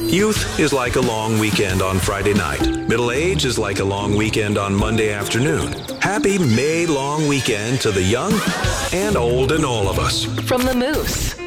Youth is like a long weekend on Friday night. Middle age is like a long weekend on Monday afternoon. Happy May long weekend to the young and old in all of us. From the Moose.